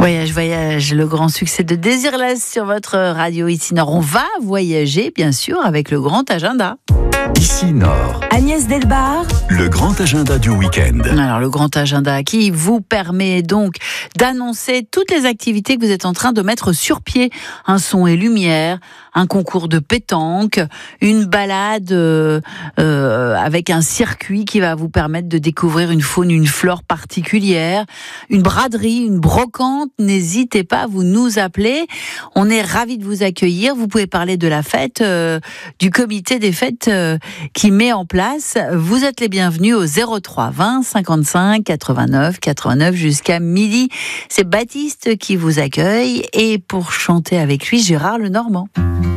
Voyage, voyage, le grand succès de Désirless sur votre radio Ici Nord. On va voyager, bien sûr, avec le grand agenda. Ici Nord. Agnès Delbar. Le grand agenda du week-end. Alors, le grand agenda qui vous permet donc d'annoncer toutes les activités que vous êtes en train de mettre sur pied. Un son et lumière, un concours de pétanque, une balade avec un circuit qui va vous permettre de découvrir une faune, une flore particulière, une braderie, une brocante. N'hésitez pas, vous nous appelez. On est ravis de vous accueillir. Vous pouvez parler de la fête, du comité des fêtes qui met en place. Vous êtes les bienvenus au 03 20 55 89 89 jusqu'à midi. C'est Baptiste qui vous accueille et pour chanter avec lui, Gérard Lenormand.